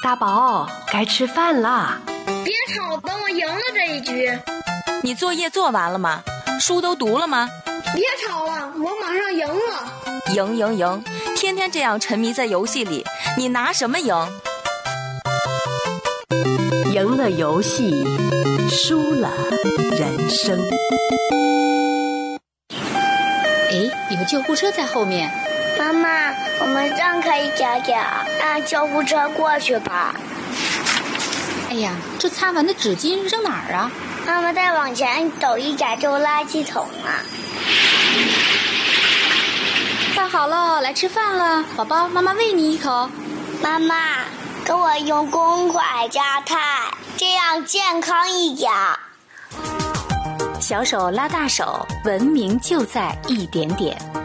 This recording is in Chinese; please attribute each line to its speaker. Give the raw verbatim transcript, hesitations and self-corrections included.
Speaker 1: 大宝，该吃饭啦！
Speaker 2: 别吵，等我赢了这一局。
Speaker 3: 你作业做完了吗？书都读了吗？
Speaker 2: 别吵了，我马上赢了。
Speaker 3: 赢赢赢！天天这样沉迷在游戏里，你拿什么赢？
Speaker 1: 赢了游戏，输了人生。
Speaker 4: 哎，有救护车在后面。
Speaker 5: 妈妈，我们让开一点点，让救护车过去吧。
Speaker 4: 哎呀，这擦完的纸巾扔哪儿啊？
Speaker 5: 妈妈再往前走一点就垃圾桶了。
Speaker 4: 饭好了，来吃饭了，宝宝，妈妈喂你一口。
Speaker 5: 妈妈，给我用公筷夹菜，这样健康一点。
Speaker 4: 小手拉大手，文明就在一点点。